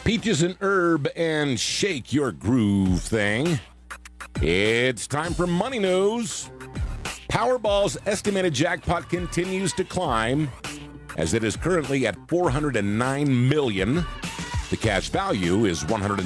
Peaches and herb and shake your groove thing. It's time for Money News. Powerball's estimated jackpot continues to climb as it is currently at $409 million. The cash value is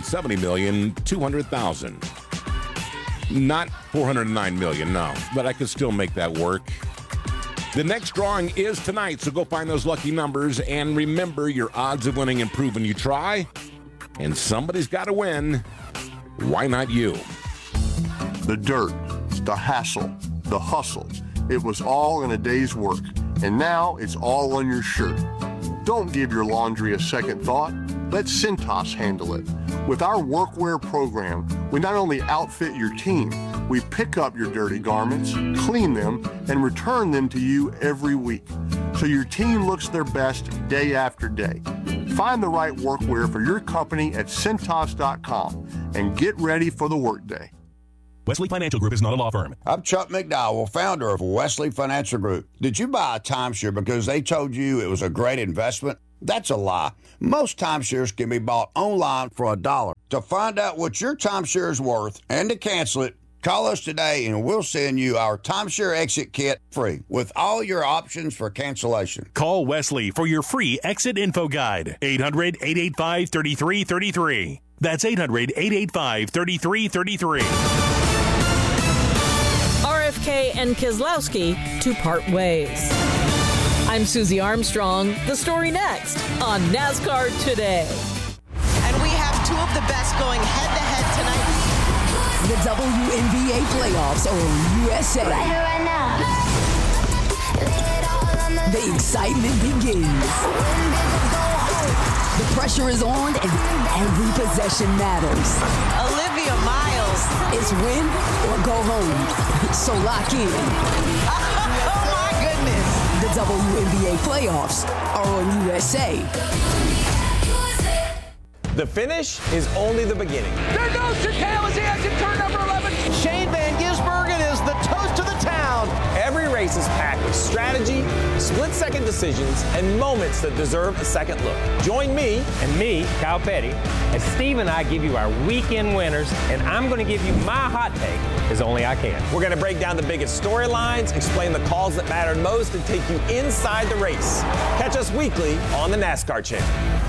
$170,200,000. Not $409 million, no, but I could still make that work. The next drawing is tonight, so go find those lucky numbers. And remember, your odds of winning improve when you try. And somebody's got to win. Why not you? The dirt, the hassle, the hustle. It was all in a day's work. And now it's all on your shirt. Don't give your laundry a second thought. Let Cintas handle it. With our workwear program, we not only outfit your team, we pick up your dirty garments, clean them, and return them to you every week. So your team looks their best day after day. Find the right workwear for your company at Cintas.com and get ready for the workday. Wesley Financial Group is not a law firm. I'm Chuck McDowell, founder of Wesley Financial Group. Did you buy a timeshare because they told you it was a great investment? That's a lie. Most timeshares can be bought online for $1. To find out what your timeshare is worth and to cancel it, call us today and we'll send you our timeshare exit kit free with all your options for cancellation. Call Wesley for your free exit info guide. 800-885-3333. That's 800-885-3333. RFK and Keselowski to part ways. I'm Susie Armstrong. The story next on NASCAR Today. And we have two of the best going head-to-head tonight. The WNBA playoffs are on USA. Right here, right now. The excitement begins. The pressure is on and every possession matters. Olivia Miles. It's win or go home. So lock in. Oh, my goodness. The WNBA playoffs are on USA. The finish is only the beginning. There goes Chicale as he exits turn number 11. Shane Van Gisbergen is the toast of the town. Every race is packed with strategy, split-second decisions, and moments that deserve a second look. Join me and me, Kyle Petty, as Steve and I give you our weekend winners, and I'm going to give you my hot take as only I can. We're going to break down the biggest storylines, explain the calls that mattered most, and take you inside the race. Catch us weekly on the NASCAR Channel.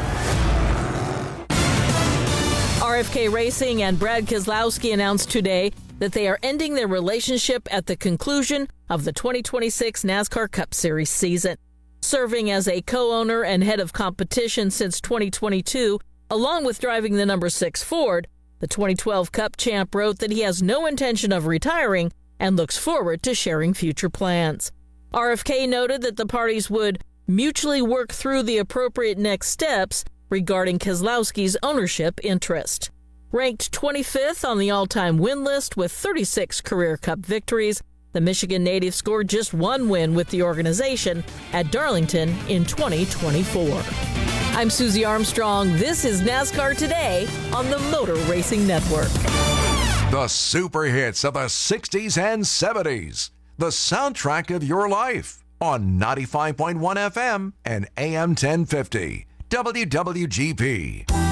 RFK Racing and Brad Keselowski announced today that they are ending their relationship at the conclusion of the 2026 NASCAR Cup Series season. Serving as a co-owner and head of competition since 2022, along with driving the number 6 Ford, the 2012 Cup champ wrote that he has no intention of retiring and looks forward to sharing future plans. RFK noted that the parties would mutually work through the appropriate next steps regarding Keselowski's ownership interest. Ranked 25th on the all-time win list with 36 career Cup victories, the Michigan native scored just one win with the organization at Darlington in 2024. I'm Susie Armstrong. This is NASCAR Today on the Motor Racing Network. The super hits of the 60s and 70s. The soundtrack of your life on 95.1 FM and AM 1050. WWGP.